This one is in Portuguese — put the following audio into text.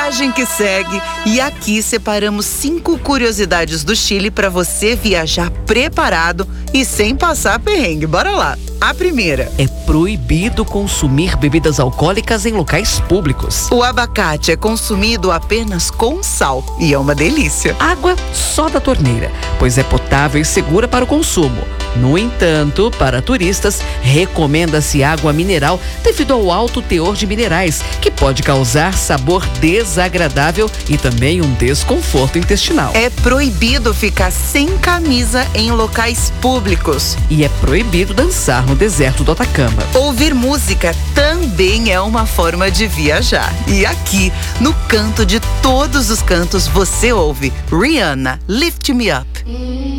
viagem que segue. E aqui separamos 5 curiosidades do Chile para você viajar preparado e sem passar perrengue. Bora lá! A primeira: é proibido consumir bebidas alcoólicas em locais públicos. o abacate é consumido apenas com sal e é uma delícia. Água só da torneira, pois é potável e segura para o consumo. No entanto, para turistas, recomenda-se água mineral devido ao alto teor de minerais, que pode causar sabor desagradável e também um desconforto intestinal. É proibido ficar sem camisa em locais públicos. E é proibido dançar no deserto do Atacama. Ouvir música também é uma forma de viajar. E aqui, no canto de todos os cantos, você ouve Rihanna, Lift Me Up.